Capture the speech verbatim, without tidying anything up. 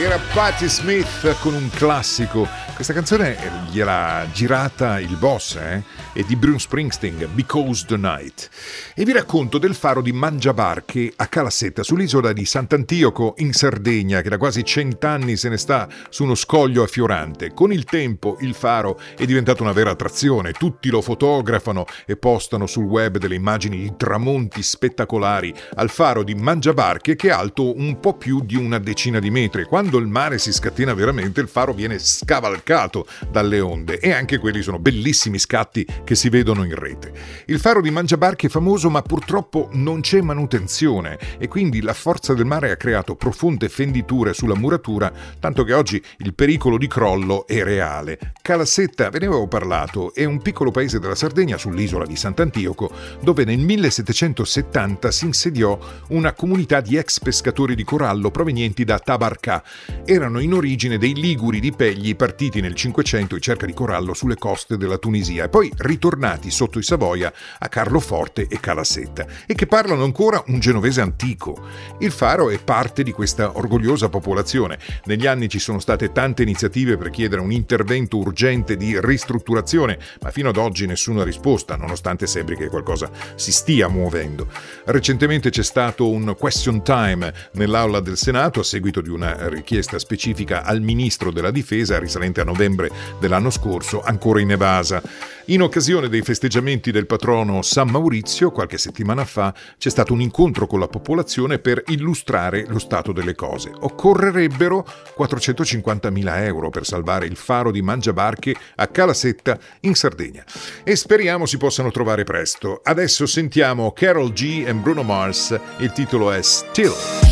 Era Patti Smith con un classico. Questa canzone gliel'ha girata il boss, eh? È di Bruce Springsteen, Because the Night. E vi racconto del faro di Mangiabarche a Calasetta, sull'isola di Sant'Antioco in Sardegna, che da quasi cent'anni se ne sta su uno scoglio a Fiorante. Con il tempo il faro è diventato una vera attrazione, tutti lo fotografano e postano sul web delle immagini di tramonti spettacolari al faro di Mangiabarche, che è alto un po' più di una decina di metri. Quando il mare si scatena veramente, il faro viene scavalcato dalle onde, e anche quelli sono bellissimi scatti che si vedono in rete. Il faro di Mangiabarche è famoso, ma purtroppo non c'è manutenzione e quindi la forza del mare ha creato profonde fenditure sulla muratura, tanto che oggi il pericolo di crollo è reale. Calasetta, ve ne avevo parlato, è un piccolo paese della Sardegna sull'isola di Sant'Antioco, dove nel millesettecentosettanta si insediò una comunità di ex pescatori di corallo provenienti da Tabarcà. Erano in origine dei liguri di Pegli, partiti nel Cinquecento in cerca di corallo sulle coste della Tunisia e poi ritornati sotto i Savoia a Carloforte e Calasetta, e che parlano ancora un genovese antico. Il faro è parte di questa orgogliosa popolazione. Negli anni ci sono state tante iniziative per chiedere un intervento urgente di ristrutturazione, ma fino ad oggi nessuna risposta, nonostante sembri che qualcosa si stia muovendo. Recentemente c'è stato un question time nell'aula del Senato a seguito di una richiesta specifica al ministro della Difesa risalente a novembre dell'anno scorso, ancora in evasa. In occasione dei festeggiamenti del patrono San Maurizio, qualche settimana fa, c'è stato un incontro con la popolazione per illustrare lo stato delle cose. Occorrerebbero quattrocentocinquantamila euro per salvare il faro di Mangiabarche a Calasetta in Sardegna. E speriamo si possano trovare presto. Adesso sentiamo Karol G e Bruno Mars, il titolo è Still.